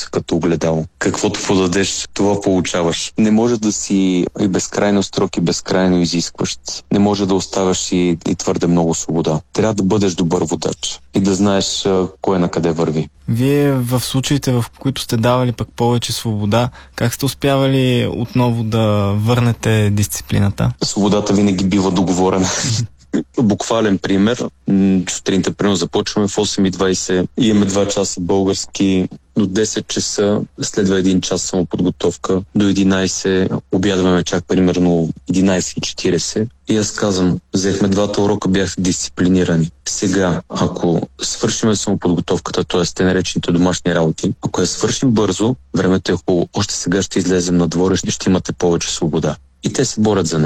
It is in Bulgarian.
са като огледало. Каквото подадеш, това получаваш. Не може да си и безкрайно строг и безкрайно изискващ. Не може да оставаш и твърде много свобода. Трябва да бъдеш добър водач и да знаеш кой на къде върви. Вие в случаите, в които сте давали пък повече свобода, как сте успявали отново да върнете дисциплината? Свободата винаги бива договорена. Буквален пример. Сутринта примерно започваме в 8:20. Имаме 2 часа български. До 10 часа следва 1 час самоподготовка. До 11 обядваме чак примерно 11:40. И аз казвам, взехме 2 урока, бяхте дисциплинирани. Сега, ако свършим самоподготовката, т.е. те наречените домашни работи, ако я свършим бързо, времето е хубаво. Още сега ще излезем на двора и ще имате повече свобода. И те се борят за нея.